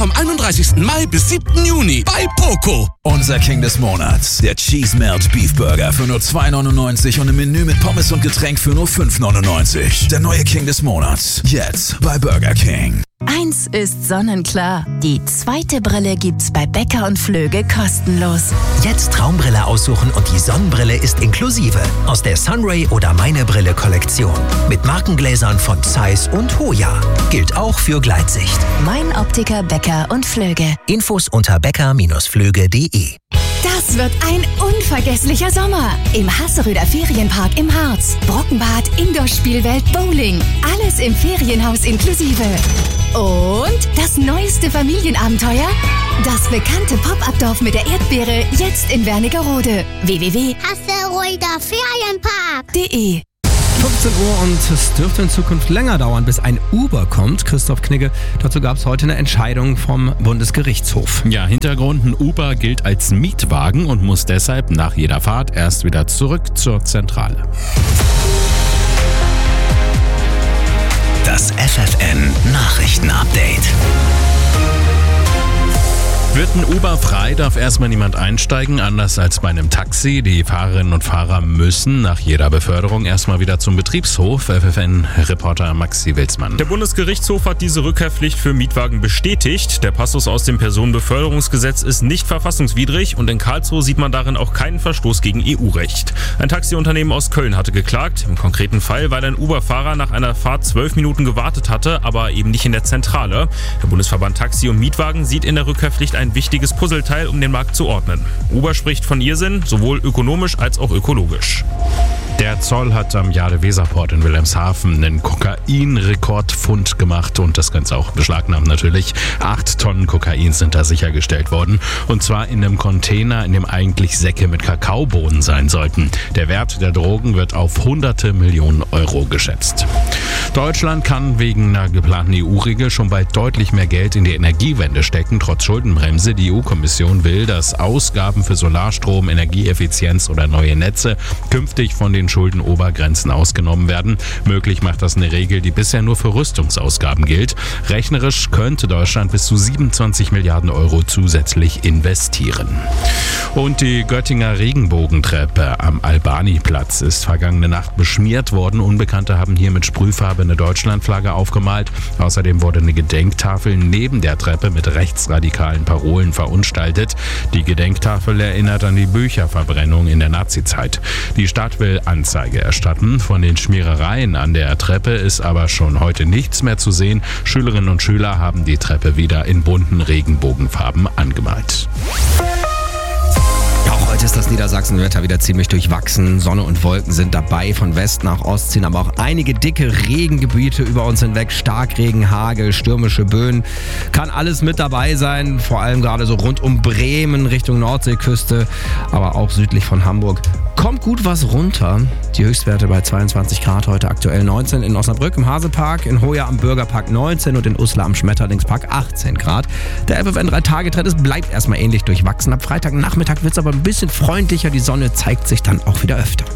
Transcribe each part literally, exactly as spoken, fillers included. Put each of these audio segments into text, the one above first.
vom einunddreißigsten Mai bis siebten Juni bei Poco. Unser King des Monats, der Cheese Melt Beef Burger für nur zwei neunundneunzig und im Menü mit Pommes und Getränk für nur fünf neunundneunzig. Der neue King des Monats, jetzt bei Burger King. Eins ist sonnenklar. Die zweite Brille gibt's bei Becker und Flöge kostenlos. Jetzt Traumbrille aussuchen und die Sonnenbrille ist inklusive. Aus der Sunray oder Meine Brille Kollektion. Mit Markengläsern von Zeiss und Hoya. Gilt auch für Gleitsicht. Mein Optiker Becker und Flöge. Infos unter becker Bindestrich flöge punkt de. Das wird ein unvergesslicher Sommer. Im Hasseröder Ferienpark im Harz. Brockenbad, Indoor-Spielwelt, Bowling. Alles im Ferienhaus inklusive. Und das neueste Familienabenteuer? Das bekannte Pop-Up-Dorf mit der Erdbeere, jetzt in Wernigerode. w w w punkt hasseröder ferienpark punkt de fünfzehn Uhr und es dürfte in Zukunft länger dauern, bis ein Uber kommt. Christoph Knigge, dazu gab es heute eine Entscheidung vom Bundesgerichtshof. Ja, Hintergrund, ein Uber gilt als Mietwagen und muss deshalb nach jeder Fahrt erst wieder zurück zur Zentrale. Das F F N Nachrichten-Update. Wird ein Uber frei, darf erstmal niemand einsteigen, anders als bei einem Taxi. Die Fahrerinnen und Fahrer müssen nach jeder Beförderung erstmal wieder zum Betriebshof. F F N-Reporter Maxi Wilsmann. Der Bundesgerichtshof hat diese Rückkehrpflicht für Mietwagen bestätigt. Der Passus aus dem Personenbeförderungsgesetz ist nicht verfassungswidrig und in Karlsruhe sieht man darin auch keinen Verstoß gegen E U-Recht. Ein Taxiunternehmen aus Köln hatte geklagt. Im konkreten Fall, weil ein Uber-Fahrer nach einer Fahrt zwölf Minuten gewartet hatte, aber eben nicht in der Zentrale. Der Bundesverband Taxi und Mietwagen sieht in der Rückkehrpflicht ein wichtiges Puzzleteil, um den Markt zu ordnen. Uber spricht von Irrsinn, sowohl ökonomisch als auch ökologisch. Der Zoll hat am Jade-Weser-Port in Wilhelmshaven einen Kokain-Rekordfund gemacht und das Ganze auch beschlagnahmt natürlich. Acht Tonnen Kokain sind da sichergestellt worden und zwar in einem Container, in dem eigentlich Säcke mit Kakaobohnen sein sollten. Der Wert der Drogen wird auf hunderte Millionen Euro geschätzt. Deutschland kann wegen einer geplanten E U-Regel schon bald deutlich mehr Geld in die Energiewende stecken, trotz Schuldenbremse. Die E U-Kommission will, dass Ausgaben für Solarstrom, Energieeffizienz oder neue Netze künftig von den Schuldenobergrenzen ausgenommen werden. Möglich macht das eine Regel, die bisher nur für Rüstungsausgaben gilt. Rechnerisch könnte Deutschland bis zu siebenundzwanzig Milliarden Euro zusätzlich investieren. Und die Göttinger Regenbogentreppe am Albani-Platz ist vergangene Nacht beschmiert worden. Unbekannte haben hier mit Sprühfarbe eine Deutschlandflagge aufgemalt. Außerdem wurde eine Gedenktafel neben der Treppe mit rechtsradikalen Parolen verunstaltet. Die Gedenktafel erinnert an die Bücherverbrennung in der Nazizeit. Die Stadt will Anzeige erstatten. Von den Schmierereien an der Treppe ist aber schon heute nichts mehr zu sehen. Schülerinnen und Schüler haben die Treppe wieder in bunten Regenbogenfarben angemalt. Auch heute ist das Niedersachsenwetter wieder ziemlich durchwachsen. Sonne und Wolken sind dabei, von West nach Ost ziehen aber auch einige dicke Regengebiete über uns hinweg. Starkregen, Hagel, stürmische Böen. Kann alles mit dabei sein, vor allem gerade so rund um Bremen Richtung Nordseeküste, aber auch südlich von Hamburg. Kommt gut was runter. Die Höchstwerte bei zweiundzwanzig Grad, heute aktuell neunzehn in Osnabrück im Hasepark, in Hoya am Bürgerpark neunzehn und in Uslar am Schmetterlingspark achtzehn Grad. Der F F N drei Tage Trend, es bleibt erstmal ähnlich durchwachsen. Ab Freitagnachmittag wird es aber ein bisschen freundlicher, die Sonne zeigt sich dann auch wieder öfter.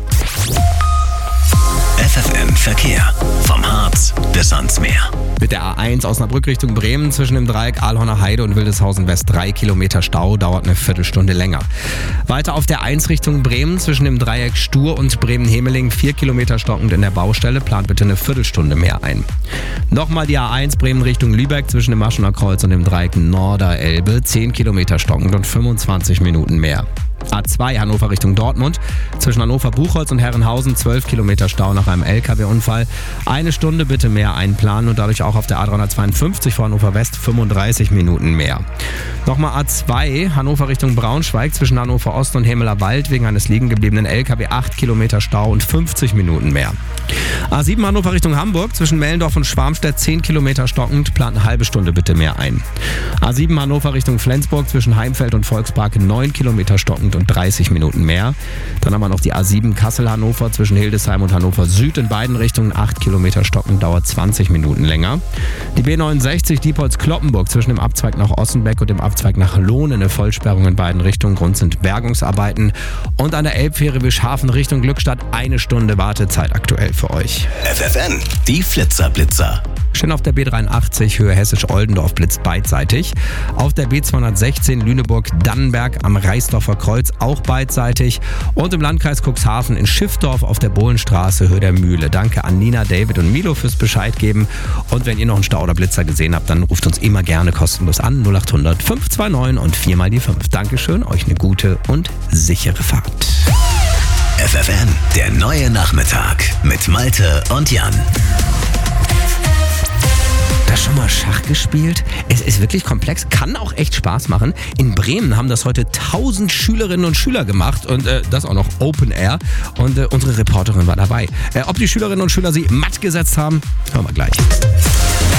F F N Verkehr. Vom Harz bis ans Meer. Mit der A eins Osnabrück Richtung Bremen zwischen dem Dreieck Ahlhorner Heide und Wildeshausen West drei Kilometer Stau, dauert eine Viertelstunde länger. Weiter auf der eins Richtung Bremen zwischen dem Dreieck Stur und Bremen-Hemeling vier Kilometer stockend in der Baustelle, plant bitte eine Viertelstunde mehr ein. Nochmal die A eins Bremen Richtung Lübeck zwischen dem Maschener Kreuz und dem Dreieck Norderelbe, zehn Kilometer stockend und fünfundzwanzig Minuten mehr. A zwei Hannover Richtung Dortmund. Zwischen Hannover-Buchholz und Herrenhausen zwölf Kilometer Stau nach einem L K W-Unfall. Eine Stunde bitte mehr einplanen und dadurch auch auf der A dreihundertzweiundfünfzig vor Hannover West fünfunddreißig Minuten mehr. Nochmal A zwei Hannover Richtung Braunschweig zwischen Hannover Ost und Hemeler Wald wegen eines liegen gebliebenen L K W acht Kilometer Stau und fünfzig Minuten mehr. A sieben Hannover Richtung Hamburg zwischen Mellendorf und Schwarmstedt zehn Kilometer stockend, plant eine halbe Stunde bitte mehr ein. A sieben Hannover Richtung Flensburg zwischen Heimfeld und Volkspark neun Kilometer stockend, Gegend und dreißig Minuten mehr. Dann haben wir noch die A sieben Kassel-Hannover zwischen Hildesheim und Hannover Süd in beiden Richtungen. acht Kilometer Stocken, dauert zwanzig Minuten länger. Die B neunundsechzig Diepholz-Kloppenburg zwischen dem Abzweig nach Ossenbeck und dem Abzweig nach Lohn. Eine Vollsperrung in beiden Richtungen. Grund sind Bergungsarbeiten. Und an der Elbfähre Wischhafen Richtung Glückstadt eine Stunde Wartezeit aktuell für euch. F F N, die Flitzer-Blitzer. Schön auf der B dreiundachtzig Höhe Hessisch-Oldendorf blitzt beidseitig. Auf der B zweihundertsechzehn Lüneburg-Dannenberg am Reisdorfer Kreuz auch beidseitig. Und im Landkreis Cuxhaven in Schiffdorf auf der Bohlenstraße Höhe der Mühle. Danke an Nina, David und Milo fürs Bescheid geben. Und wenn ihr noch einen Stau oder Blitzer gesehen habt, dann ruft uns immer gerne kostenlos an. null acht hundert fünf zwei neun und vier mal die fünf. Dankeschön, euch eine gute und sichere Fahrt. F F N, der neue Nachmittag mit Malte und Jan. Da schon mal Schach gespielt? Es ist wirklich komplex, kann auch echt Spaß machen. In Bremen haben das heute tausend Schülerinnen und Schüler gemacht und äh, das auch noch Open Air. Und äh, unsere Reporterin war dabei. Äh, ob die Schülerinnen und Schüler sie matt gesetzt haben, hören wir gleich.